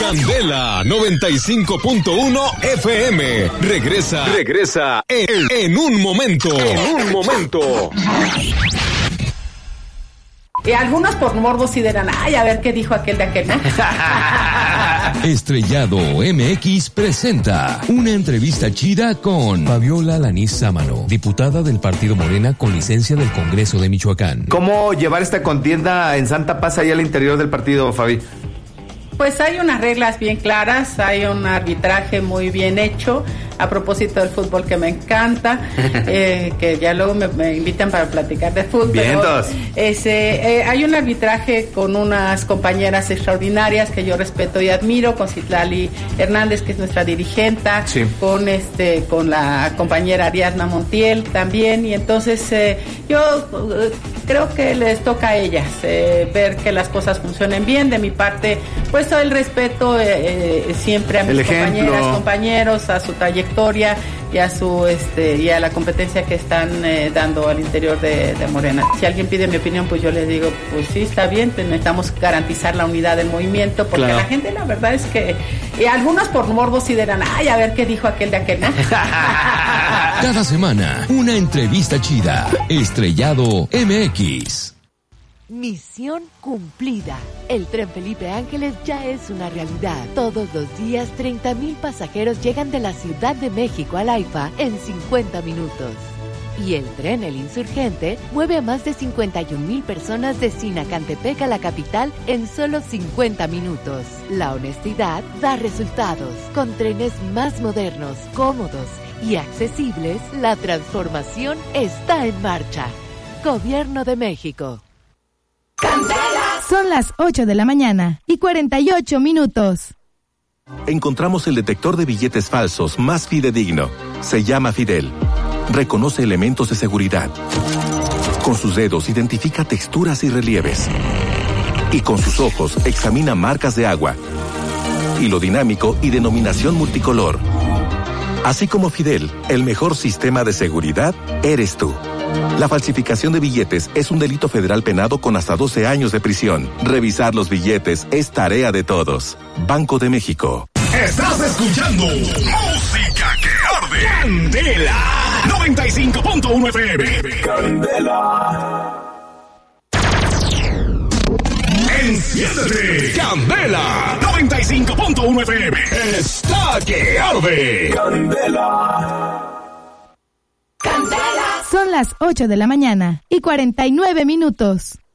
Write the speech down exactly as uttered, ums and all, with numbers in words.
Candela noventa y cinco punto uno F M. Regresa, regresa en, en un momento. En un momento. Y algunos por morbo sí dirán, ay, a ver qué dijo aquel de aquel, ¿no? Estrellado M X presenta una entrevista chida con Fabiola Alanís Sámano, diputada del Partido Morena con licencia del Congreso de Michoacán. ¿Cómo llevar esta contienda en Santa Paz ahí al interior del partido, Fabi? Pues hay unas reglas bien claras, hay un arbitraje muy bien hecho, a propósito del fútbol que me encanta, eh, que ya luego me, me invitan para platicar de fútbol. Vientos. Ese, eh, hay un arbitraje con unas compañeras extraordinarias que yo respeto y admiro, con Citlali Hernández, que es nuestra dirigenta, sí. con este, con la compañera Ariadna Montiel también, y entonces eh, yo eh, creo que les toca a ellas eh, ver que las cosas funcionen bien. De mi parte, pues todo el respeto eh, eh, siempre a mis el compañeras, ejemplo. compañeros, a su trayectoria y a su este y a la competencia que están eh, dando al interior de, de Morena. Si alguien pide mi opinión, pues yo les digo, pues sí, está bien, necesitamos garantizar la unidad del movimiento, porque claro. La gente, la verdad es que y algunos por morbo sí dirán, ay, a ver qué dijo aquel de aquel, ¿no? Cada semana, una entrevista chida. Estrellado M X. Misión cumplida. El tren Felipe Ángeles ya es una realidad. Todos los días, treinta mil pasajeros llegan de la Ciudad de México al AIFA en cincuenta minutos. Y el tren El Insurgente mueve a más de cincuenta y un mil personas de Sinacantepec a la capital en solo cincuenta minutos. La honestidad da resultados. Con trenes más modernos, cómodos y accesibles, la transformación está en marcha. Gobierno de México. ¡Candela! Son las ocho de la mañana y cuarenta y ocho minutos. Encontramos el detector de billetes falsos más fidedigno. Se llama Fidel. Reconoce elementos de seguridad. Con sus dedos identifica texturas y relieves. Y con sus ojos examina marcas de agua. Hilo dinámico y denominación multicolor. Así como Fidel, el mejor sistema de seguridad eres tú. La falsificación de billetes es un delito federal penado con hasta doce años de prisión. Revisar los billetes es tarea de todos. Banco de México. Estás escuchando Música que Arde. Candela noventa y cinco punto uno F M. Candela. Enciéndete. Candela noventa y cinco punto uno F M. Está que arde. Candela. Candela. Son las ocho de la mañana y cuarenta y nueve minutos.